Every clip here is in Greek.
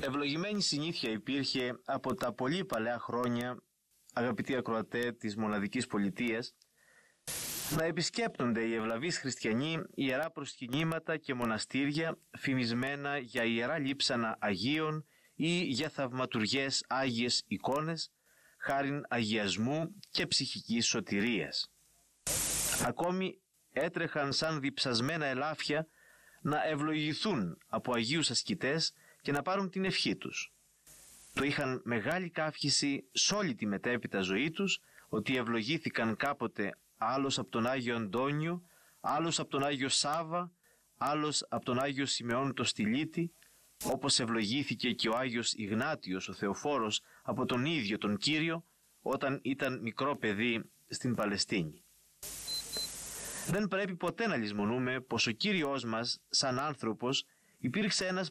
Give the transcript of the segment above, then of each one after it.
Ευλογημένη συνήθεια υπήρχε από τα πολύ παλαιά χρόνια, αγαπητοί ακροατέ της μοναδικής πολιτείας, να επισκέπτονται οι ευλαβείς χριστιανοί ιερά προσκυνήματα και μοναστήρια φημισμένα για ιερά λείψανα Αγίων ή για θαυματουργές Άγιες εικόνες, χάριν αγιασμού και ψυχικής σωτηρίας. Ακόμη έτρεχαν σαν διψασμένα ελάφια να ευλογηθούν από Αγίους ασκητές και να πάρουν την ευχή τους. Το είχαν μεγάλη καύχηση σ' όλη τη μετέπειτα ζωή τους, ότι ευλογήθηκαν κάποτε άλλος από τον Άγιο Αντώνιο, άλλος από τον Άγιο Σάβα, άλλος από τον Άγιο Σιμεών το Στυλίτη, όπως ευλογήθηκε και ο Άγιος Ιγνάτιος ο Θεοφόρος από τον ίδιο τον Κύριο όταν ήταν μικρό παιδί στην Παλαιστίνη. Δεν πρέπει ποτέ να λησμονούμε πως ο Κύριος μας σαν άνθρωπος υπήρξε ένας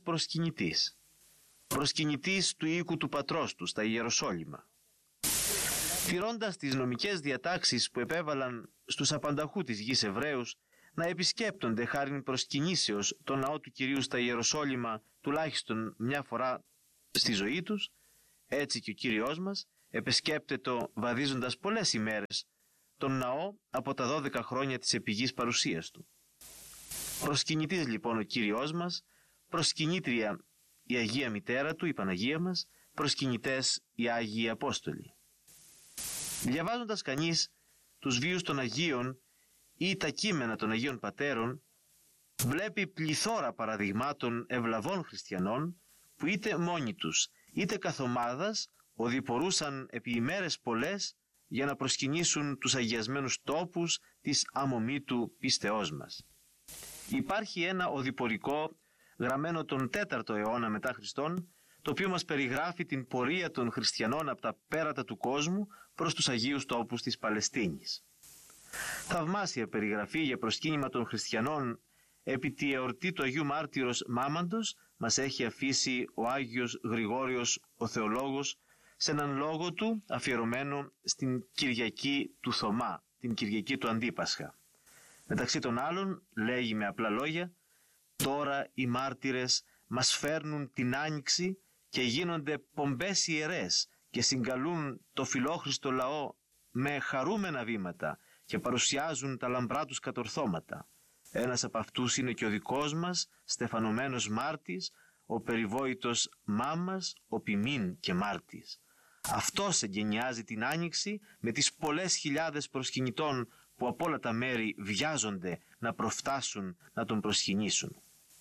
προσκυνητής του οίκου του πατρός του στα Ιεροσόλυμα. Τηρώντας τις νομικές διατάξεις που επέβαλαν στους απανταχού της γης Εβραίους να επισκέπτονται χάριν προσκυνήσεως τον ναό του Κυρίου στα Ιεροσόλυμα τουλάχιστον μια φορά στη ζωή τους, έτσι και ο Κύριος μας επισκέπτετο βαδίζοντας πολλές ημέρες τον ναό από τα 12 χρόνια της επιγής παρουσίας του. Προσκυνητής λοιπόν ο Κύριος μας, προσκυνήτρια η Αγία Μητέρα του, η Παναγία μας, προσκυνητές οι Άγιοι Απόστολοι. Διαβάζοντας κανείς τους βίους των Αγίων ή τα κείμενα των Αγίων Πατέρων, βλέπει πληθώρα παραδειγμάτων ευλαβών χριστιανών που είτε μόνοι τους είτε καθ' ομάδας οδηπορούσαν επί ημέρες πολλές για να προσκυνήσουν τους αγιασμένους τόπους της αμομήτου πίστεώς μας. Υπάρχει ένα οδηπορικό γραμμένο τον 4ο αιώνα μετά Χριστόν, το οποίο μας περιγράφει την πορεία των χριστιανών από τα πέρατα του κόσμου προς τους Αγίους τόπους της Παλαιστίνης. Θαυμάσια περιγραφή για προσκύνημα των χριστιανών επί τη εορτή του Αγίου Μάρτυρος Μάμαντος μας έχει αφήσει ο Άγιος Γρηγόριος ο Θεολόγος σε έναν λόγο του αφιερωμένο στην Κυριακή του Θωμά, την Κυριακή του Αντίπασχα. Μεταξύ των άλλων λέγει με απλά λόγια: «Τώρα οι μάρτυρες μας φέρνουν την Άνοιξη και γίνονται πομπές ιερές και συγκαλούν το φιλόχριστο λαό με χαρούμενα βήματα και παρουσιάζουν τα λαμπρά τους κατορθώματα. Ένας από αυτούς είναι και ο δικός μας στεφανωμένος μάρτης, ο περιβόητος μάμας, ο ποιμήν και μάρτης. Αυτός εγκαινιάζει την Άνοιξη με τις πολλές χιλιάδες προσκυνητών που από όλα τα μέρη βιάζονται να προφτάσουν να τον προσκυνήσουν».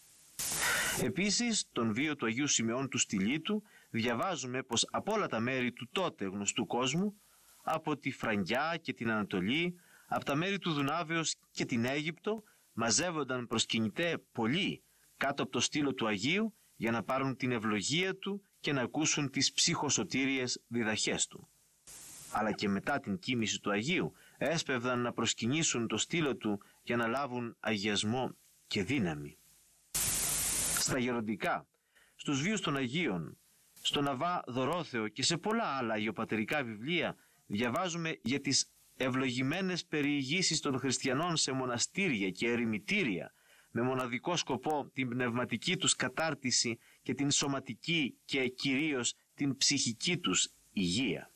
Επίσης, τον βίο του Αγίου Σιμεών του Στυλίτου διαβάζουμε πως από όλα τα μέρη του τότε γνωστού κόσμου, από τη Φραγκιά και την Ανατολή, από τα μέρη του Δουνάβεως και την Αίγυπτο, μαζεύονταν προσκυνητέ πολλοί κάτω από το στήλο του Αγίου για να πάρουν την ευλογία του και να ακούσουν τις ψυχοσωτήριες διδαχές του. Αλλά και μετά την κοίμηση του Αγίου έσπευδαν να προσκυνήσουν το στήλο του για να λάβουν αγιασμό και δύναμη. Στα γεροντικά, στους βίους των Αγίων, στον Αββά Δωρόθεο και σε πολλά άλλα αγιοπατερικά βιβλία διαβάζουμε για τις ευλογημένες περιηγήσεις των χριστιανών σε μοναστήρια και ερημητήρια με μοναδικό σκοπό την πνευματική τους κατάρτιση και την σωματική και κυρίως την ψυχική τους υγεία.